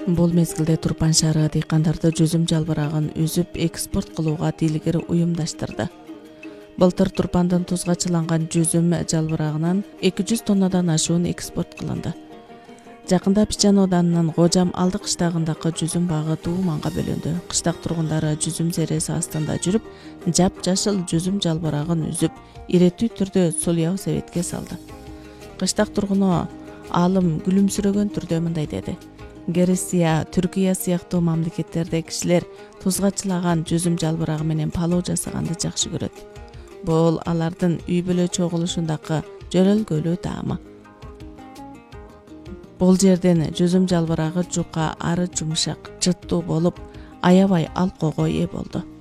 Бул мезгилде Турпан шаары дыйкандарды жүзүм жалбырагын үзүп экспорт кылууга дилгир уюмдаштырды. Былтыр Турпандын тузга чыланган жүзүм жалбырагынан 200 тоннадан ашуун экспорт кылынды. Жакында Пичан ооданынын Кожам Алды кыштагындагы жүзүм багы тууманга бөлүндү. Кыштак тургундары жүзүм сереси астында жүрүп, жапжашыл жүзүм жалбырагын үзүп, иреттүү түрдө сулуу себетке салды. Кыштак тургуну Алым күлүмсүрөгөн түрдө мындай деди: Греция, Түркия сыяктуу мамлекеттерде кишилер тузга чылаган жүзүм жалбырагы менен палоо жасаганды жакшы көрөт. Бул алардын үй бүлө чогулушундагы жөрөлгөлүү таамы. Бул жерден жүзүм жалбырагы жука, ары жумшак, жыттуу болуп, аябай алкоого ээ болду.